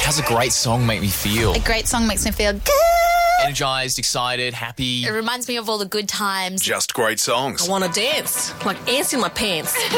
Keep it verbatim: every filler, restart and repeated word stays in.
How's a great song make me feel? A great song makes me feel good. Energized, excited, happy. It reminds me of all the good times. Just great songs. I want to dance, like ants in my pants.